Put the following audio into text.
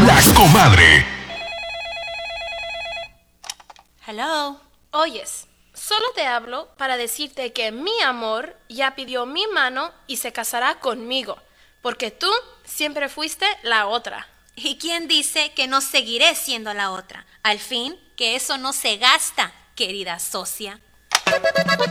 La Comadre. Hello. Oyes, solo te hablo para decirte que mi amor ya pidió mi mano y se casará conmigo, porque tú siempre fuiste la otra. ¿Y quién dice que no seguiré siendo la otra? Al fin, que eso no se gasta, querida socia.